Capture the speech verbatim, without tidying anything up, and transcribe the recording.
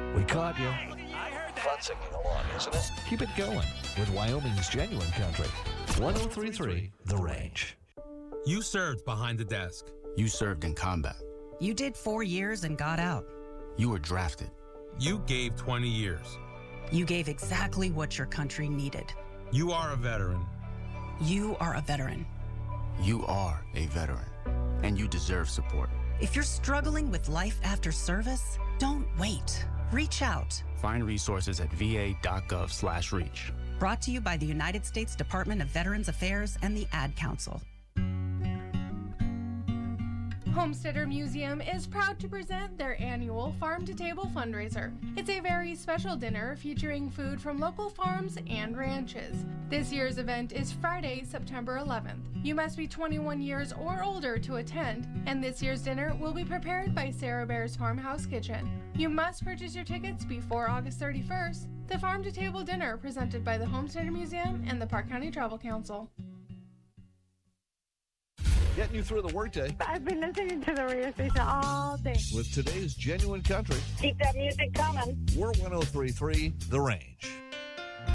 We caught you. Fun singing along, isn't it? Keep it going with Wyoming's Genuine Country. one oh three point three The Range. You served behind the desk. You served in combat. You did four years and got out. You were drafted. You gave twenty years. You gave exactly what your country needed. You are a veteran. You are a veteran. You are a veteran, and you deserve support. If you're struggling with life after service, don't wait. Reach out. Find resources at va.gov slash reach. Brought to you by the United States Department of Veterans Affairs and the Ad Council. Homesteader Museum is proud to present their annual Farm to Table fundraiser. It's a very special dinner featuring food from local farms and ranches. This year's event is Friday, September eleventh. You must be twenty-one years or older to attend, and this year's dinner will be prepared by Sarah Bear's Farmhouse Kitchen. You must purchase your tickets before August thirty-first. The Farm to Table dinner presented by the Homesteader Museum and the Park County Travel Council. Getting you through the workday I've been listening to the radio station all day. with today's Genuine Country. Keep that music coming. We're one oh three point three The Range.